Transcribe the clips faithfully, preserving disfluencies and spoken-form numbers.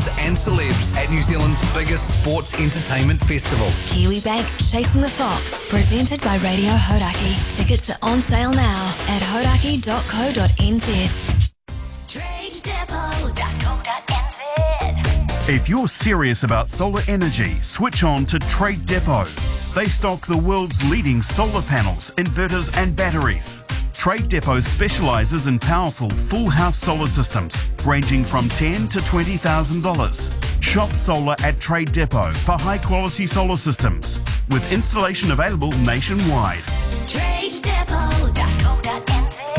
and celebs at New Zealand's biggest sports entertainment festival. Kiwibank Chasing the Fox, presented by Radio Hauraki. Tickets are on sale now at hauraki dot co dot n z. trade depot dot co dot n z. If you're serious about solar energy, switch on to Trade Depot. They stock the world's leading solar panels, inverters and batteries. Trade Depot specialises in powerful full house solar systems ranging from ten thousand dollars to twenty thousand dollars. Shop solar at Trade Depot for high quality solar systems with installation available nationwide. trade depot dot co dot n z.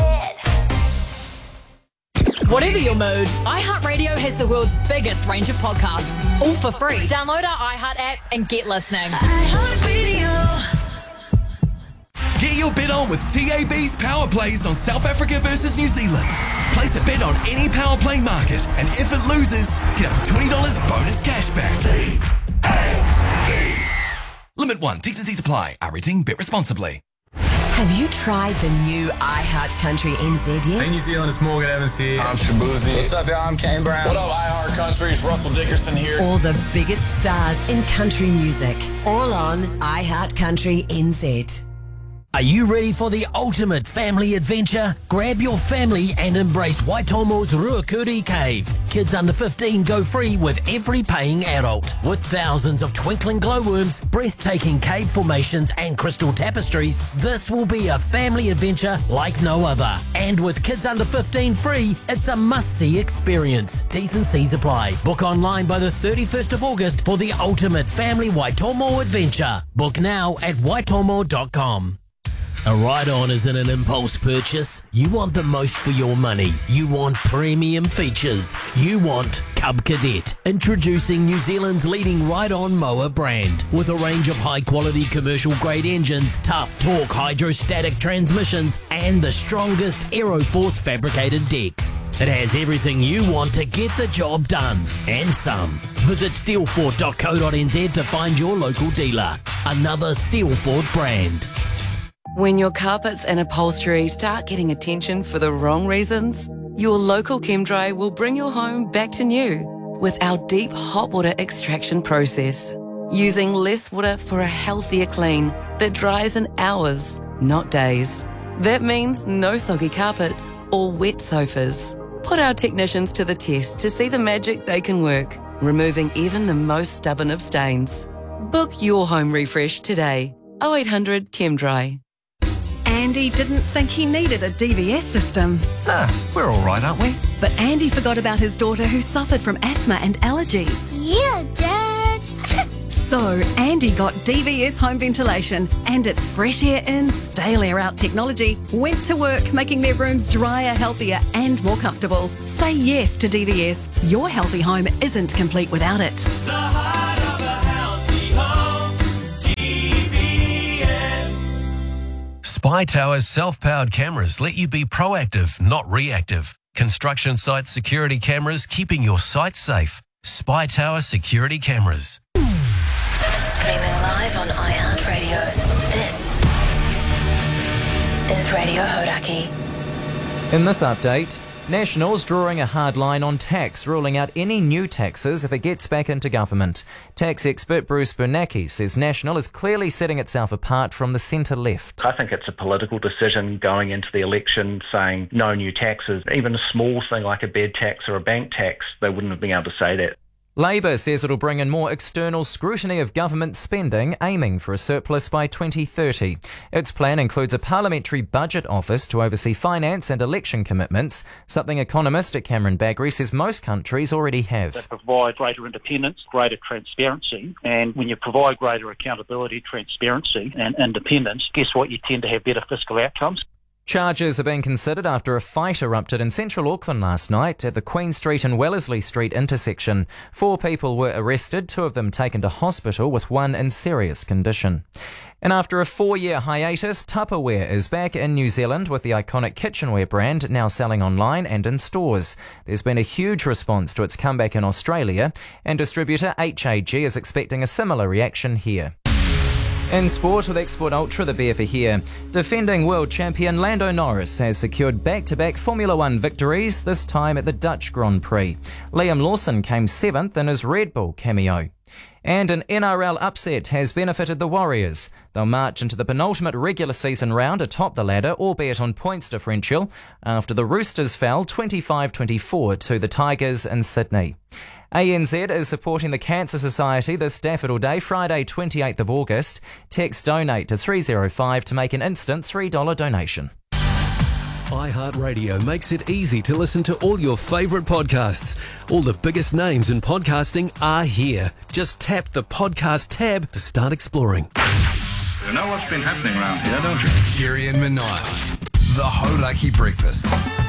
Whatever your mood, iHeartRadio has the world's biggest range of podcasts, all for free. Download our iHeart app and get listening. iHeartRadio. Get your bet on with T A B's Power Plays on South Africa versus New Zealand. Place a bet on any Power Play market, and if it loses, get up to twenty dollars bonus cashback. T A B. Limit one. T's and C's apply. Our rating. Bet responsibly. Have you tried the new iHeart Country N Z yet? Hey New Zealand, it's Morgan Evans here. I'm Shabuzi. What's up, y'all? I'm Kane Brown. What up, iHeart Country? It's Russell Dickerson here. All the biggest stars in country music, all on iHeart Country N Z. Are you ready for the ultimate family adventure? Grab your family and embrace Waitomo's Ruakuri Cave. Kids under fifteen go free with every paying adult. With thousands of twinkling glowworms, breathtaking cave formations and crystal tapestries, this will be a family adventure like no other. And with kids under fifteen free, it's a must-see experience. T's and C's apply. Book online by the thirty-first of August for the ultimate family Waitomo adventure. Book now at waitomo dot com. A ride-on isn't an impulse purchase. You want the most for your money. You want premium features. You want Cub Cadet. Introducing New Zealand's leading ride-on mower brand. With a range of high-quality commercial-grade engines, tough torque hydrostatic transmissions, and the strongest Aeroforce fabricated decks. It has everything you want to get the job done, and some. Visit steelfort dot co dot n z to find your local dealer. Another Steelfort brand. When your carpets and upholstery start getting attention for the wrong reasons, your local ChemDry will bring your home back to new with our deep hot water extraction process. Using less water for a healthier clean that dries in hours, not days. That means no soggy carpets or wet sofas. Put our technicians to the test to see the magic they can work, removing even the most stubborn of stains. Book your home refresh today. oh eight hundred ChemDry. Andy didn't think he needed a D V S system. Nah, we're all right, aren't we? But Andy forgot about his daughter who suffered from asthma and allergies. Yeah, Dad. So Andy got D V S home ventilation, and its fresh air in, stale air out technology went to work making their rooms drier, healthier and more comfortable. Say yes to D V S. Your healthy home isn't complete without it. The heart of a healthy home, D V S. Spy Tower's self-powered cameras let you be proactive, not reactive. Construction site security cameras keeping your site safe. Spy Tower security cameras. Streaming live on iHeartRadio. This is Radio Hauraki. In this update, National's drawing a hard line on tax, ruling out any new taxes if it gets back into government. Tax expert Bruce Bernanke says National is clearly setting itself apart from the centre-left. I think it's a political decision going into the election saying no new taxes. Even a small thing like a bed tax or a bank tax, they wouldn't have been able to say that. Labor says it'll bring in more external scrutiny of government spending, aiming for a surplus by twenty thirty. Its plan includes a parliamentary budget office to oversee finance and election commitments, something economist Cameron Bagri says most countries already have. They provide greater independence, greater transparency, and when you provide greater accountability, transparency and independence, guess what? You tend to have better fiscal outcomes. Charges are being considered after a fight erupted in central Auckland last night at the Queen Street and Wellesley Street intersection. Four people were arrested, two of them taken to hospital with one in serious condition. And after a four-year hiatus, Tupperware is back in New Zealand with the iconic kitchenware brand now selling online and in stores. There's been a huge response to its comeback in Australia, and distributor H A G is expecting a similar reaction here. In sport with Export Ultra, the B F are here. Defending world champion Lando Norris has secured back-to-back Formula One victories, this time at the Dutch Grand Prix. Liam Lawson came seventh in his Red Bull cameo. And an N R L upset has benefited the Warriors. They'll march into the penultimate regular season round atop the ladder, albeit on points differential, after the Roosters fell twenty-five twenty-four to the Tigers in Sydney. A N Z is supporting the Cancer Society this Daffodil Day, Friday twenty-eighth of August. Text donate to three oh five to make an instant three dollars donation. iHeartRadio makes it easy to listen to all your favourite podcasts. All the biggest names in podcasting are here. Just tap the podcast tab to start exploring. You know what's been happening around here, don't you? Jerry and Manile, the Hodaki Breakfast.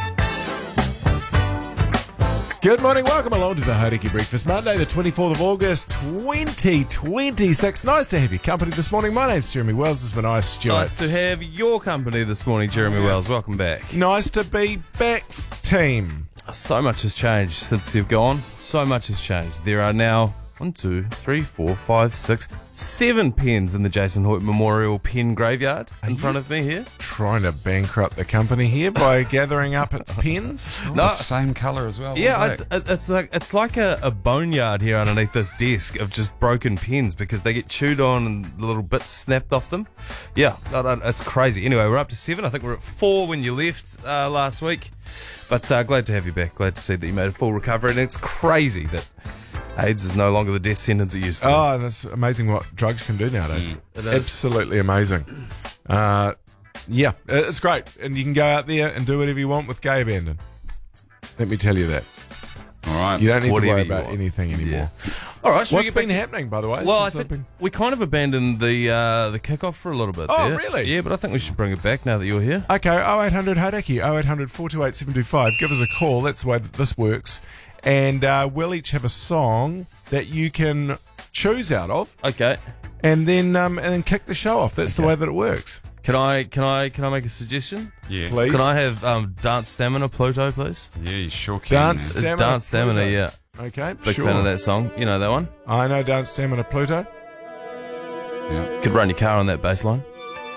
Good morning, welcome along to the Hodaki Breakfast, Monday the twenty-fourth of August twenty twenty-six. Nice to have your company this morning. My name's Jeremy Wells, this is Manai Stewart. Nice to have your company this morning, Jeremy Wells. Welcome back. Nice to be back, team. So much has changed since you've gone. So much has changed. There are now one, two, three, four, five, six, seven pens in the Jason Hoyt Memorial Pen Graveyard in front of me here. Trying to bankrupt the company here by gathering up its pens? No, The same colour as well. yeah, all it, black. it, it's like it's like a, a boneyard here underneath this desk of just broken pens because they get chewed on and the little bits snapped off them. Yeah, I don't- it's crazy. Anyway, we're up to seven. I think we're at four when you left uh, last week. But uh, glad to have you back. Glad to see that you made a full recovery. And it's crazy that AIDS is no longer the death sentence it used to be. Oh, that's amazing what drugs can do nowadays. Mm, it is. Absolutely amazing. Uh, yeah, it's great. And you can go out there and do whatever you want with gay abandon. Let me tell you that. All right. You don't need Whatever to worry you about want. anything anymore. Yeah. All right. should we What's get back been to- happening, by the way? Well, I since I've think been- we kind of abandoned the uh, the kickoff for a little bit. Oh, there. really? Yeah, but I think we should bring it back now that you're here. Okay, oh eight hundred Hodaki, oh eight hundred, four two eight, seven two five. Give us a call. That's the way that this works. And uh, we'll each have a song that you can choose out of. Okay. And then um, and then kick the show off. That's Okay. the way that it works. Can I can I can I make a suggestion? Yeah. Please. Can I have um, Dance Stamina Pluto, please? Yeah, you sure can. Dance man. Stamina Dance Stamina, Pluto. yeah. Okay, Big sure. fan of that song. You know that one? I know Dance Stamina Pluto. Yeah. Could run your car on that bass line.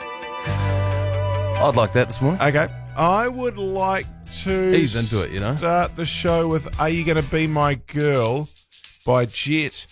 I'd like that this morning. Okay. I would like to Ease into it, you know. start the show with Are You Gonna Be My Girl by Jet.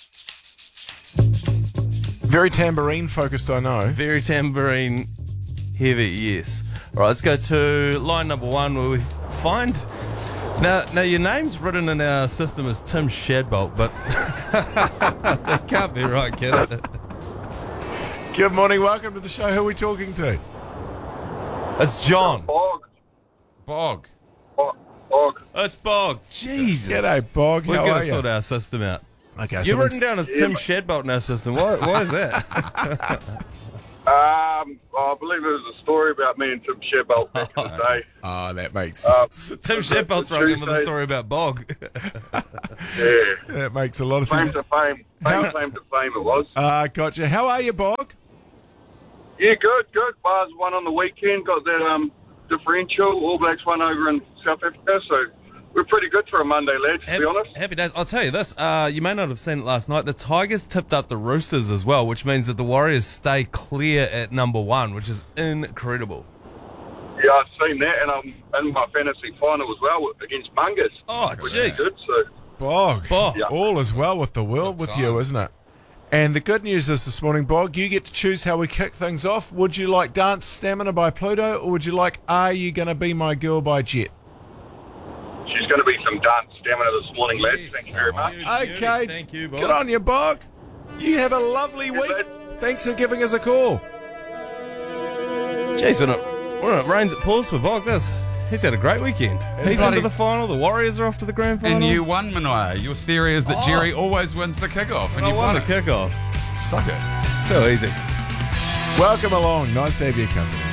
Very tambourine focused, I know. Very tambourine heavy, yes. All right, let's go to line number one where we find... Now, now your name's written in our system as Tim Shadbolt, but that can't be right, can it? Good morning, welcome to the show. Who are we talking to? It's John. Bog. Bog. Bog. Bog. Oh, it's Bog. Jesus. G'day, Bog. We've How got are to you? sort our system out. Okay, You're someone's- written down as Yeah, Tim mate. Shadbolt in our system. Why, why is that? Um, I believe there was a story about me and Tim Shadbolt back in the day. Oh, that makes Uh, sense. Tim Shadbolt's running with a story about Bog. Yeah. That makes a lot of Fame sense. to fame. Fame, fame to fame it was. Uh, gotcha. How are you, Bog? Yeah, good, good. Bars won on the weekend. Got that um differential. All Blacks won over in South Africa, so we're pretty good for a Monday, lads, to be honest. Happy days. I'll tell you this. Uh, you may not have seen it last night. The Tigers tipped up the Roosters as well, which means that the Warriors stay clear at number one, which is incredible. Yeah, I've seen that, and I'm in my fantasy final as well against Bungus. Oh, which jeez. is good, so... Bog. Bog. Yeah. All is well with the world with you, isn't it? And the good news is this morning, Bog, you get to choose how we kick things off. Would you like Dance Stamina by Pluto, or would you like Are You Gonna Be My Girl by Jet? She's going to be some dance stamina this morning, lads. Thank you very much. Okay. Thank you, Bog. Good on you, Bog. You have a lovely week. Thanks for giving us a call. Jeez, when it, when it rains, it pours for Bog. This. He's had a great weekend. He's bloody- into the final. The Warriors are off to the grand final. And you won, Manoia. Your theory is that Oh. Jerry always wins the kickoff, and I you won won the it. kickoff. Suck it. So easy. Welcome along. Nice to have your company.